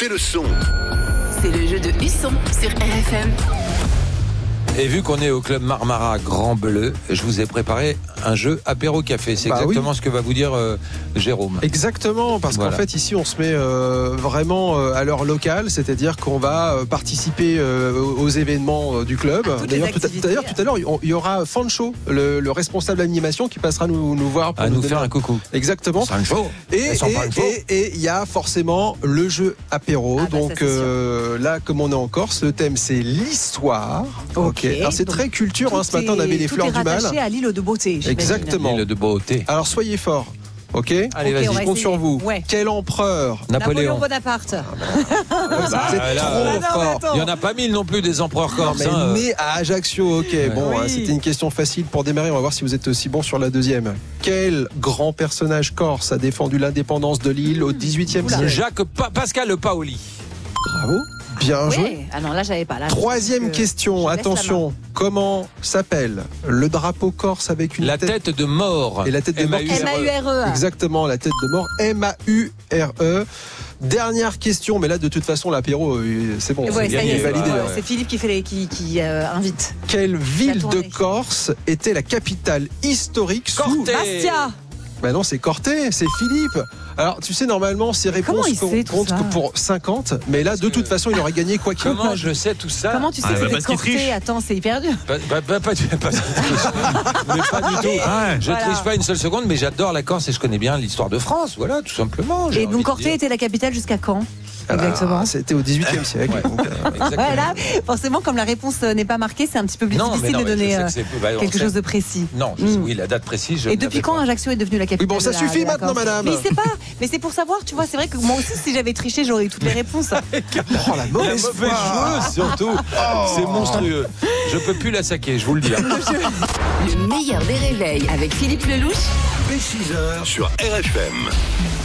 Montez le son. C'est le jeu de Husson sur RFM. Et vu qu'on est au club Marmara Grand Bleu, je vous ai préparé un jeu apéro café. C'est exactement ce que va vous dire Jérôme. Exactement, parce qu'en fait ici on se met vraiment à l'heure locale, c'est-à-dire qu'on va participer aux événements du club. D'ailleurs tout à l'heure il y aura Fancho, le responsable d'animation, qui passera nous voir pour nous faire un coucou. Exactement. Et il y a forcément le jeu apéro. Donc là, comme on est en Corse, le thème c'est l'histoire. Ok. Alors c'est très culture. Ce matin on avait les fleurs du mal. Tout est rattaché à l'île de beauté. Exactement. L'île de beauté. Alors soyez forts. Ok. Allez, vas-y. Je compte sur vous. Ouais. Quel empereur? Napoléon Bonaparte. C'est trop fort. Il n'y en a pas 1000 non plus des empereurs corses. Né à Ajaccio. Ok. Bon, c'était une question facile pour démarrer. On va voir si vous êtes aussi bon sur la deuxième. Quel grand personnage corse a défendu l'indépendance de l'île au XVIIIe siècle? Pascal Le Paoli. Bravo. Bien joué. Ah non, là j'avais pas. Troisième question, attention. Comment s'appelle le drapeau corse avec une tête de mort? Et la tête de mort. MAURE. Exactement, la tête de mort. MAURE. Dernière question, mais là de toute façon l'apéro c'est bon, c'est validé. C'est Philippe qui invite. Quelle ville de Corse était la capitale historique sous Bastia? Ben non, c'est Corté, c'est Philippe. Alors, tu sais, normalement, ces réponses comptent que pour 50, mais là, de toute façon, il aurait gagné quoi qu'il en soit. Comment je sais tout ça? Comment tu sais que c'est Corté? Attends, c'est hyper dur. Pas du tout. Je triche pas une seule seconde, mais j'adore la Corse et je connais bien l'histoire de France, voilà, tout simplement. Et donc, Corté était la capitale jusqu'à quand? Exactement. C'était au XVIIIe siècle. Voilà, forcément, comme la réponse n'est pas marquée, c'est un petit peu plus difficile de donner quelque chose de précis. Non, oui, la date précise. Et depuis quand Ajaccio est devenue la capitale? Oui, bon, ça suffit maintenant, madame. Mais c'est pas. Mais c'est pour savoir, tu vois, c'est vrai que moi aussi, si j'avais triché, j'aurais eu toutes les réponses. La mauvaise joueuse, surtout. C'est monstrueux. Je peux plus la saquer, je vous le dis. Le meilleur des réveils avec Philippe Lelouch. Dès 6h sur RFM.